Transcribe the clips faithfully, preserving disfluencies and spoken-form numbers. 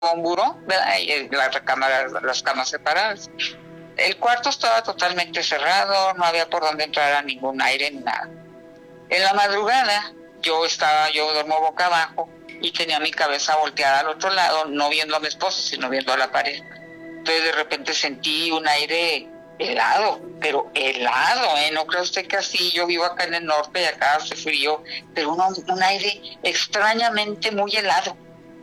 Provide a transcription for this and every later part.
un buró, ¿verdad? Y la recámara, las camas separadas. El cuarto estaba totalmente cerrado, no había por dónde entrar a ningún aire ni nada. En la madrugada, yo estaba, yo duermo boca abajo y tenía mi cabeza volteada al otro lado, no viendo a mi esposo, sino viendo a la pared. Entonces de repente sentí un aire helado, pero helado, ¿eh? No cree usted que así, yo vivo acá en el norte y acá hace frío, pero un, un aire extrañamente muy helado.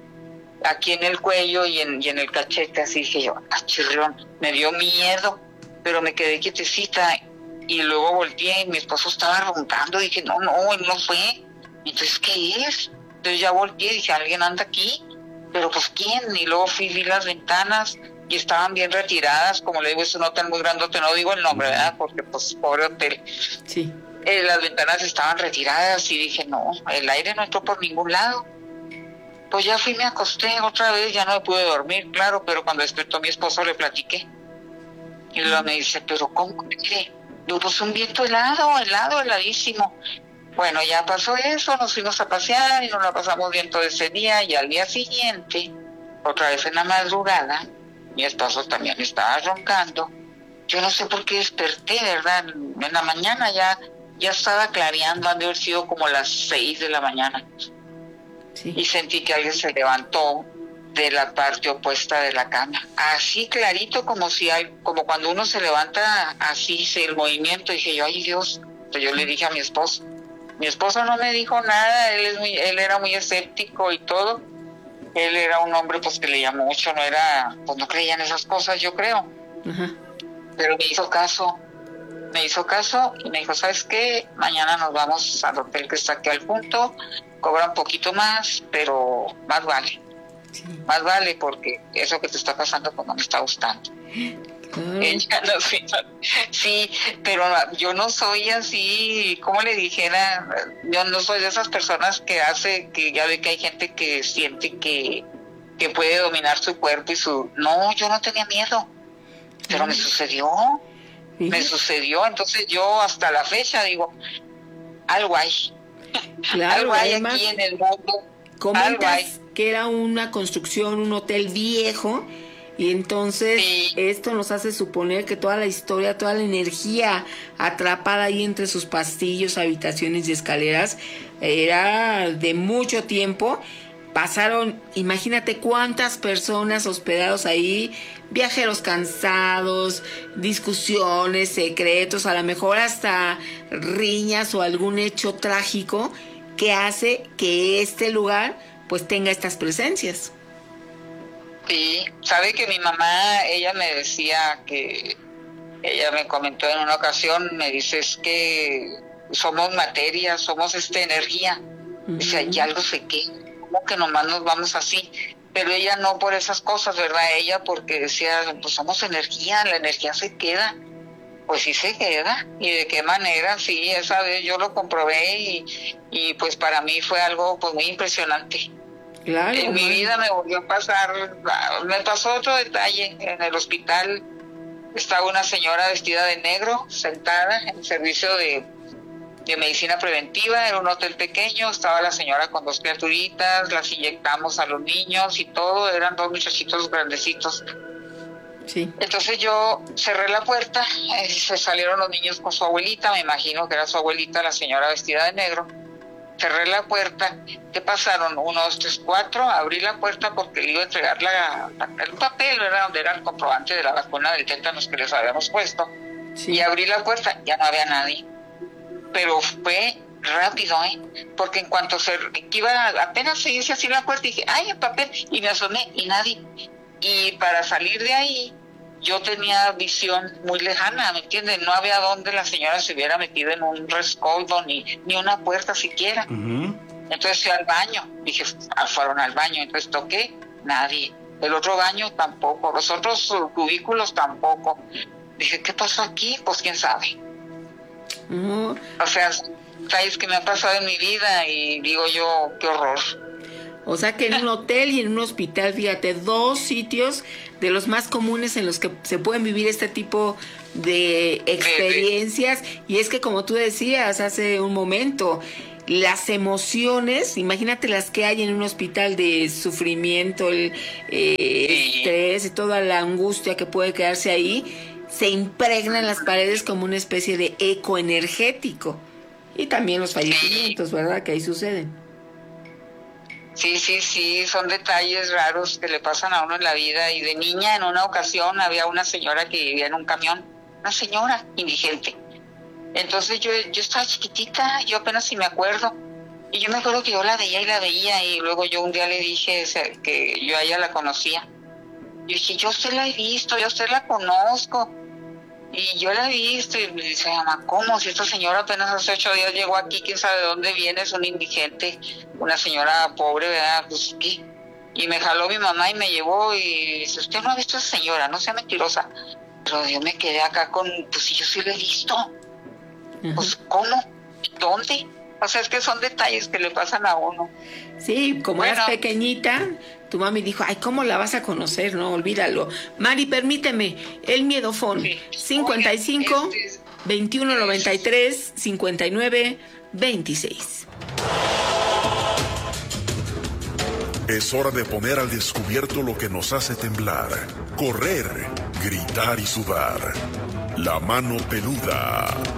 Aquí en el cuello y en, y en el cachete, así dije yo, ah, chirrión, me dio miedo, pero me quedé quietecita y luego volteé y mi esposo estaba roncando, dije, no, no, él no fue. Entonces, ¿qué es? Entonces ya volteé y dije, ¿alguien anda aquí? Pero pues, ¿quién? Y luego fui, vi las ventanas y estaban bien retiradas, como le digo, es un hotel muy grandote, no digo el nombre, ¿verdad? Porque pues, pobre hotel. Sí. Eh, las ventanas estaban retiradas y dije, no, el aire no entró por ningún lado. Pues ya fui, me acosté otra vez, ya no me pude dormir, claro, pero cuando despertó mi esposo le platiqué. Y luego me dice, ¿pero cómo? Mire, yo pues un viento helado, helado, heladísimo. Bueno, ya pasó eso, nos fuimos a pasear y nos la pasamos bien todo ese día. Y al día siguiente, otra vez en la madrugada, mi esposo también estaba roncando. Yo no sé por qué desperté, ¿verdad? En la mañana ya, ya estaba clareando, han de haber sido como las seis de la mañana. Sí. Y sentí que alguien se levantó de la parte opuesta de la cama, así clarito, como si hay, como cuando uno se levanta así, el movimiento. Dije yo, ay Dios. Entonces yo le dije a mi esposo, mi esposo no me dijo nada, él es muy, él era muy escéptico y todo, él era un hombre pues que leía mucho, no era, pues no creía en esas cosas, yo creo. Uh-huh. Pero me hizo caso, me hizo caso y me dijo, ¿sabes qué? Mañana nos vamos al hotel que está aquí al punto, cobra un poquito más, pero más vale. Sí. Más vale porque eso que te está pasando pues no me está gustando. Uh-huh. Ella no, sí, sí, pero yo no soy así, como le dijera, yo no soy de esas personas que hace, que ya ve que hay gente que siente que, que puede dominar su cuerpo y su... No, yo no tenía miedo, pero uh-huh. me sucedió, uh-huh. me sucedió, entonces yo hasta la fecha digo, algo hay. Claro, algo hay además, aquí en el mundo. Comentas que era una construcción, un hotel viejo, y entonces sí. Esto nos hace suponer que toda la historia, toda la energía atrapada ahí entre sus pasillos, habitaciones y escaleras era de mucho tiempo. Pasaron, imagínate cuántas personas hospedados ahí, viajeros cansados, discusiones, secretos, a lo mejor hasta riñas o algún hecho trágico que hace que este lugar pues tenga estas presencias. Sí, sabe que mi mamá, ella me decía que, ella me comentó en una ocasión, me dice, es que somos materia, somos esta energía. Uh-huh. Dice, y algo se queda, como que nomás nos vamos así. Pero ella no por esas cosas, ¿verdad? Ella porque decía, pues somos energía, la energía se queda. Pues sí se queda, y de qué manera, sí, esa vez yo lo comprobé y, y pues para mí fue algo pues muy impresionante. Claro, en mi vida me volvió a pasar, me pasó otro detalle, en el hospital estaba una señora vestida de negro, sentada en servicio de, de medicina preventiva, era un hotel pequeño, estaba la señora con dos criaturitas, las inyectamos a los niños y todo, eran dos muchachitos grandecitos. Sí. Entonces yo cerré la puerta, eh, se salieron los niños con su abuelita, me imagino que era su abuelita, la señora vestida de negro. Cerré la puerta, ¿qué pasaron? Uno, dos, tres, cuatro, abrí la puerta porque le iba a entregar la, la, el papel, ¿verdad? Donde era el comprobante de la vacuna del tétanos que les habíamos puesto. Sí. Y abrí la puerta, ya no había nadie. Pero fue rápido, ¿eh? Porque en cuanto se iba, apenas se hizo así la puerta, dije, ¡ay, el papel! Y me asomé y nadie. Y para salir de ahí, yo tenía visión muy lejana, ¿me entiendes? No había donde la señora se hubiera metido en un rescoldo, ni, ni una puerta siquiera. Uh-huh. Entonces fui al baño, dije, ah, fueron al baño, entonces toqué, nadie. El otro baño tampoco, los otros cubículos tampoco. Dije, ¿qué pasó aquí? Pues quién sabe. Uh-huh. O sea, sabes que me ha pasado en mi vida y digo yo, qué horror. O sea que en un hotel y en un hospital, fíjate, dos sitios de los más comunes en los que se pueden vivir este tipo de experiencias. Y es que como tú decías hace un momento, las emociones, imagínate las que hay en un hospital de sufrimiento, el eh, estrés y toda la angustia que puede quedarse ahí, se impregna en las paredes como una especie de eco energético. Y también los fallecimientos, ¿verdad? Que ahí suceden. Sí, sí, sí, son detalles raros que le pasan a uno en la vida. Y de niña, en una ocasión, había una señora que vivía en un camión, una señora indigente. Entonces yo, yo estaba chiquitita, yo apenas si me acuerdo. Y yo me acuerdo que yo la veía y la veía, y luego yo un día le dije que yo a ella la conocía. Yo dije, yo a usted la he visto, yo a usted la conozco. Y yo la he visto, y me dice, mamá, ¿cómo? Si esta señora apenas hace ocho días llegó aquí, quién sabe de dónde viene, es una indigente, una señora pobre, ¿verdad? Pues, ¿qué? Y me jaló mi mamá y me llevó, y dice, usted no ha visto a esa señora, no sea mentirosa. Pero yo me quedé acá con, pues sí, yo sí la he visto. Uh-huh. Pues, ¿cómo? ¿Dónde? O sea, es que son detalles que le pasan a uno. Sí, como bueno, eras pequeñita, tu mami dijo, ay, ¿cómo la vas a conocer? No, olvídalo. Mari, permíteme, el miedofón, sí. cincuenta y cinco, este, veintiuno noventa y tres, cincuenta y nueve, veintiséis. Es hora de poner al descubierto lo que nos hace temblar, correr, gritar y sudar. La mano peluda.